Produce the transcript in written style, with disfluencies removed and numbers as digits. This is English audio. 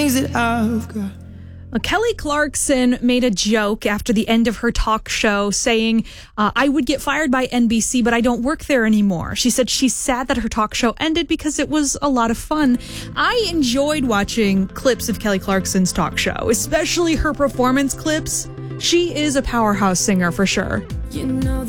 things that I've got. Kelly Clarkson made a joke after the end of her talk show saying, I would get fired by NBC, but I don't work there anymore. She said she's sad that her talk show ended because it was a lot of fun. I enjoyed watching clips of Kelly Clarkson's talk show, especially her performance clips. She is a powerhouse singer for sure. You know